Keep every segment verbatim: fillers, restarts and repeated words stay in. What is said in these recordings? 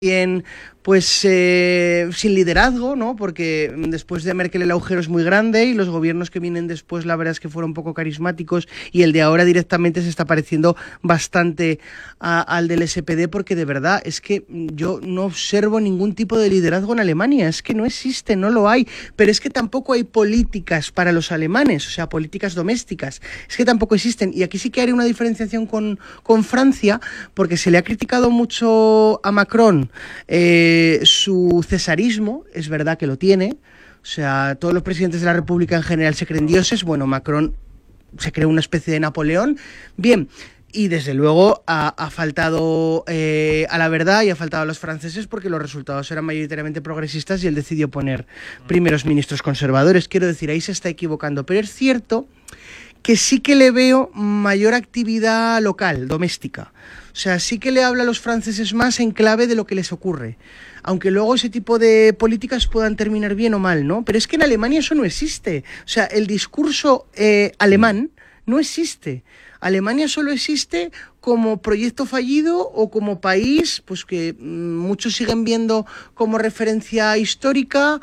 Bien, pues eh, sin liderazgo, ¿no? Porque después de Merkel el agujero es muy grande y los gobiernos que vienen después, la verdad es que fueron poco carismáticos, y el de ahora directamente se está pareciendo bastante a, al del S P D, porque de verdad es que yo no observo ningún tipo de liderazgo en Alemania, es que no existe, no lo hay, pero es que tampoco hay políticas para los alemanes, o sea, políticas domésticas, es que tampoco existen, y aquí sí que haré una diferenciación con, con Francia, porque se le ha criticado mucho a Macron Eh, su cesarismo, es verdad que lo tiene, o sea, todos los presidentes de la República en general se creen dioses, bueno, Macron se cree una especie de Napoleón, bien, y desde luego ha, ha faltado eh, a la verdad y ha faltado a los franceses porque los resultados eran mayoritariamente progresistas y él decidió poner primeros ministros conservadores, quiero decir, ahí se está equivocando, pero es cierto que sí que le veo mayor actividad local, doméstica. O sea, sí que le habla a los franceses más en clave de lo que les ocurre. Aunque luego ese tipo de políticas puedan terminar bien o mal, ¿no? Pero es que en Alemania eso no existe. O sea, el discurso eh, alemán no existe. Alemania solo existe como proyecto fallido o como país, pues que mmm, muchos siguen viendo como referencia histórica,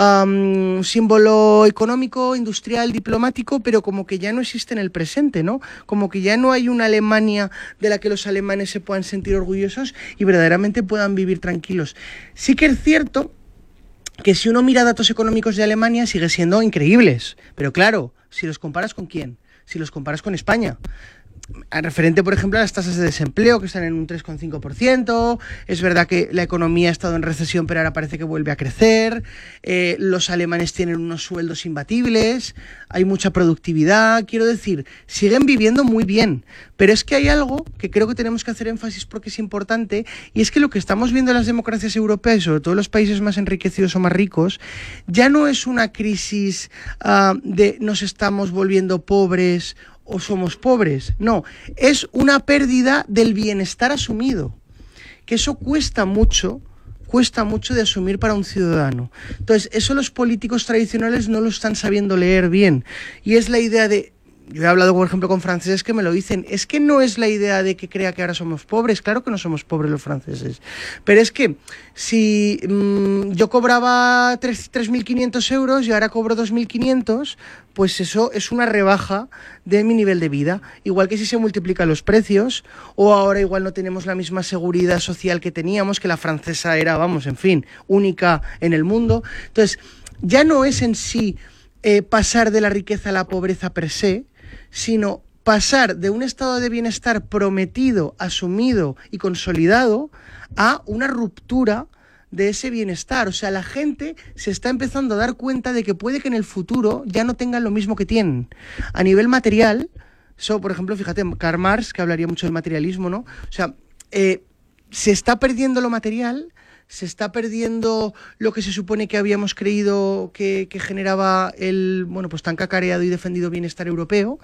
um, símbolo económico, industrial, diplomático, pero como que ya no existe en el presente, ¿no? Como que ya no hay una Alemania de la que los alemanes se puedan sentir orgullosos y verdaderamente puedan vivir tranquilos. Sí que es cierto que si uno mira datos económicos de Alemania sigue siendo increíbles, pero claro, si los comparas con quién, si los comparas con España, referente, por ejemplo, a las tasas de desempleo que están en un tres coma cinco por ciento, es verdad que la economía ha estado en recesión pero ahora parece que vuelve a crecer, eh, los alemanes tienen unos sueldos imbatibles, hay mucha productividad, quiero decir, siguen viviendo muy bien, pero es que hay algo que creo que tenemos que hacer énfasis porque es importante, y es que lo que estamos viendo en las democracias europeas, sobre todo en los países más enriquecidos o más ricos, ya no es una crisis uh, de nos estamos volviendo pobres o somos pobres, no, es una pérdida del bienestar asumido, que eso cuesta mucho, cuesta mucho de asumir para un ciudadano. Entonces, eso los políticos tradicionales no lo están sabiendo leer bien, y es la idea de, yo he hablado, por ejemplo, con franceses que me lo dicen, es que no es la idea de que crea que ahora somos pobres, claro que no somos pobres los franceses, pero es que si mmm, yo cobraba tres mil quinientos euros y ahora cobro dos mil quinientos, pues eso es una rebaja de mi nivel de vida, igual que si se multiplican los precios, o ahora igual no tenemos la misma seguridad social que teníamos, que la francesa era, vamos, en fin, única en el mundo. Entonces, ya no es en sí eh, pasar de la riqueza a la pobreza per se, sino pasar de un estado de bienestar prometido, asumido y consolidado a una ruptura de ese bienestar. O sea, la gente se está empezando a dar cuenta de que puede que en el futuro ya no tengan lo mismo que tienen. A nivel material, eso, por ejemplo, fíjate, Karl Marx, que hablaría mucho del materialismo, ¿no? O sea, eh, se está perdiendo lo material, se está perdiendo lo que se supone que habíamos creído que, que generaba el, bueno, pues tan cacareado y defendido bienestar europeo.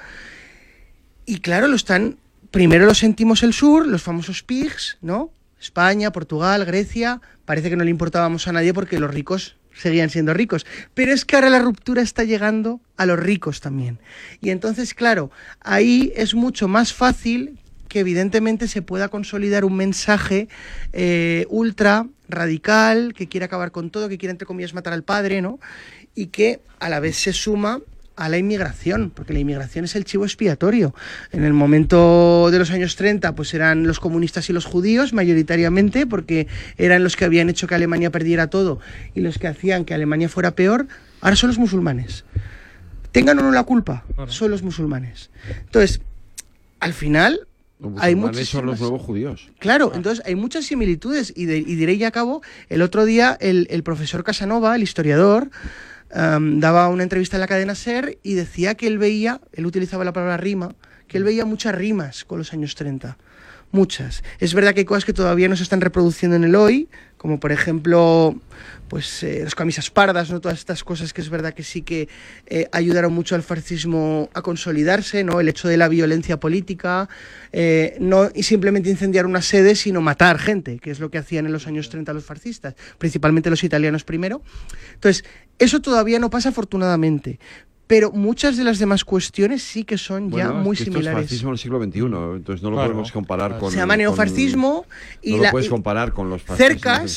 Y claro, lo están, primero lo sentimos el sur, los famosos P I G S, ¿no? España, Portugal, Grecia, parece que no le importábamos a nadie porque los ricos seguían siendo ricos. Pero es que ahora la ruptura está llegando a los ricos también. Y entonces, claro, ahí es mucho más fácil que evidentemente se pueda consolidar un mensaje eh, ultra radical, que quiere acabar con todo, que quiere, entre comillas, matar al padre, ¿no? Y que a la vez se suma a la inmigración, porque la inmigración es el chivo expiatorio. En el momento de los años treinta, pues eran los comunistas y los judíos, mayoritariamente, porque eran los que habían hecho que Alemania perdiera todo y los que hacían que Alemania fuera peor. Ahora son los musulmanes. Tengan o no la culpa, bueno, son los musulmanes. Entonces, al final los hay musulmanes son los nuevos judíos. Claro, entonces hay muchas similitudes y, de, y diré ya a cabo, el otro día el, el profesor Casanova, el historiador, Um, daba una entrevista en la cadena SER y decía que él veía, él utilizaba la palabra rima, que él veía muchas rimas con los años treinta, muchas. Es verdad que hay cosas que todavía no se están reproduciendo en el hoy, como por ejemplo, pues eh, las camisas pardas, ¿no? Todas estas cosas que es verdad que sí que eh, ayudaron mucho al fascismo a consolidarse, ¿no? El hecho de la violencia política, eh, no y simplemente incendiar una sede, sino matar gente, que es lo que hacían en los años treinta los fascistas, principalmente los italianos primero. Entonces, eso todavía no pasa afortunadamente, pero muchas de las demás cuestiones sí que son bueno, ya muy es que similares. Esto es fascismo del siglo veintiuno, entonces no lo Claro, podemos comparar claro. con... Se llama neofascismo con, y no la, lo puedes y comparar con los fascismos cercas del